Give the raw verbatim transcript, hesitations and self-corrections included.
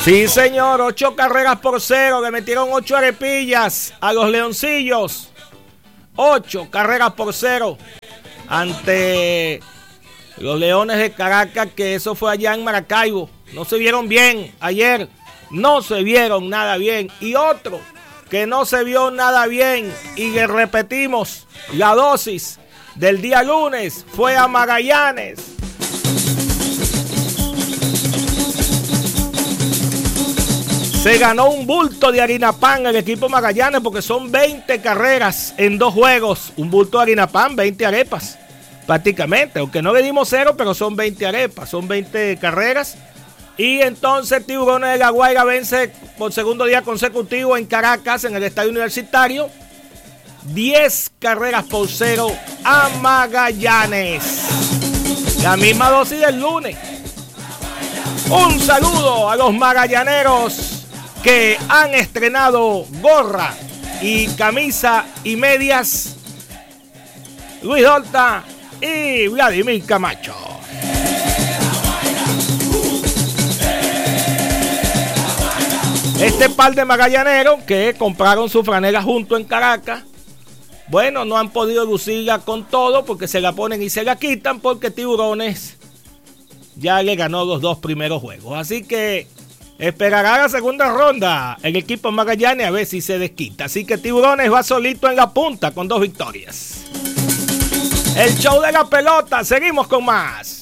Sí, señor, ocho carreras por cero, le metieron ocho arepillas a los Leoncillos. Ocho carreras por cero ante los Leones de Caracas, que eso fue allá en Maracaibo. No se vieron bien ayer, no se vieron nada bien. Y otro que no se vio nada bien, y le repetimos, la dosis del día lunes fue a Magallanes. Se ganó un bulto de harina pan el equipo Magallanes porque son veinte carreras en dos juegos. Un bulto de harina pan, veinte arepas prácticamente. Aunque no le dimos cero, pero son veinte arepas, son veinte carreras. Y entonces Tiburones de La Guaira vence por segundo día consecutivo en Caracas, en el Estadio Universitario. diez carreras por cero a Magallanes. La misma dosis del lunes. Un saludo a los magallaneros que han estrenado gorra y camisa y medias. Luis Dolta y Vladimir Camacho. Este par de magallaneros que compraron su franela junto en Caracas, bueno, no han podido lucirla con todo porque se la ponen y se la quitan porque Tiburones ya le ganó los dos primeros juegos. Así que esperará la segunda ronda el equipo Magallanes a ver si se desquita. Así que Tiburones va solito en la punta con dos victorias. El show de la pelota, seguimos con más.